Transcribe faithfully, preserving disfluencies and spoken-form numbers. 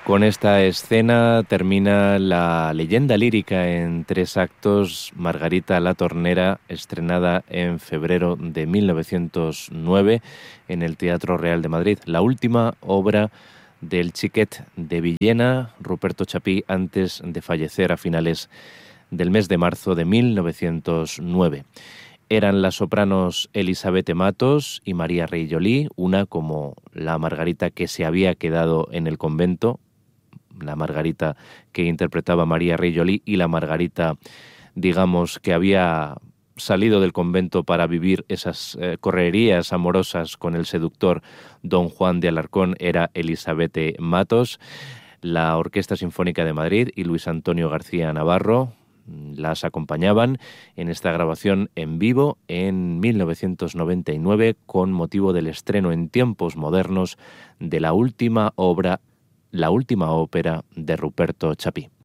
Con esta escena termina la leyenda lírica en tres actos Margarita la Tornera, estrenada en febrero de mil novecientos nueve en el Teatro Real de Madrid. La última obra del Xiquet de Villena, Ruperto Chapí, antes de fallecer a finales del mes de marzo de mil novecientos nueve. Eran las sopranos Elisabeth Matos y María Rey-Joly, una como la Margarita que se había quedado en el convento, la Margarita que interpretaba María Rey-Joly, y la Margarita, digamos, que había salido del convento para vivir esas eh, correrías amorosas con el seductor don Juan de Alarcón, era Elisabeth Matos. La Orquesta Sinfónica de Madrid y Luis Antonio García Navarro las acompañaban en esta grabación en vivo en mil novecientos noventa y nueve con motivo del estreno en tiempos modernos de la última obra, la última ópera de Ruperto Chapí.